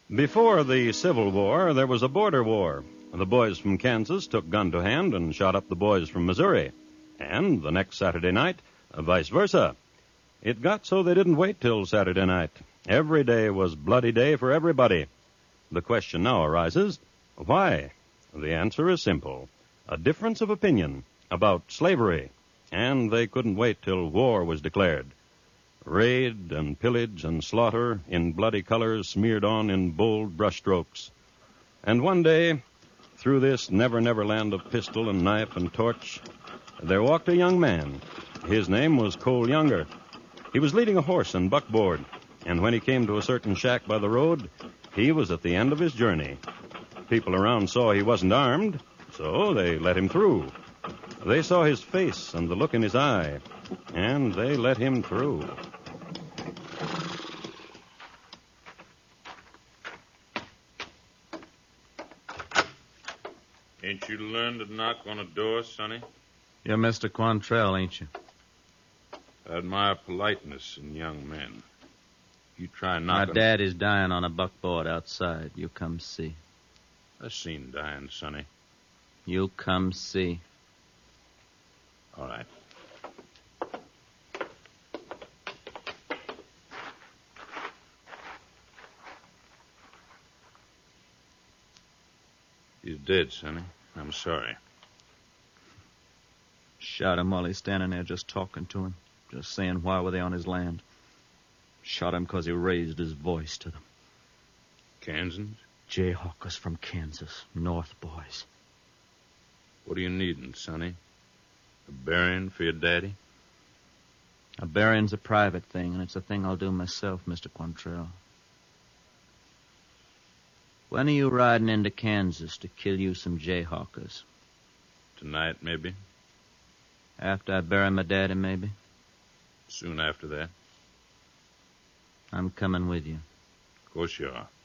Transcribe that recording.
Before the Civil War, there was a border war. The boys from Kansas took gun to hand and shot up the boys from Missouri. And the next Saturday night, vice versa. It got so they didn't wait till Saturday night. Every day was bloody day for everybody. The question now arises, why? The answer is simple. A difference of opinion about slavery. And they couldn't wait till war was declared. Raid and pillage and slaughter in bloody colors smeared on in bold brushstrokes. And one day, through this never-never land of pistol and knife and torch, there walked a young man. His name was Cole Younger. He was leading a horse and buckboard, and when he came to a certain shack by the road, he was at the end of his journey. People around saw he wasn't armed, so they let him through. They saw his face and the look in his eye, and they let him through. Ain't you learned to knock on a door, Sonny? You're Mr. Quantrell, ain't you? I admire politeness in young men. You try My knocking... dad is dying on a buckboard outside. You come see. I seen dying, Sonny. You come see. All right. He's dead, Sonny. I'm sorry. Shot him while he's standing there just talking to him. Just saying why were they on his land. Shot him because he raised his voice to them. Kansans? Jayhawkers from Kansas. North boys. What are you needing, Sonny? A burying for your daddy? A burying's a private thing, and it's a thing I'll do myself, Mr. Quantrell. When are you riding into Kansas to kill you some Jayhawkers? Tonight, maybe. After I bury my daddy, maybe? Soon after that. I'm coming with you. Of course you are.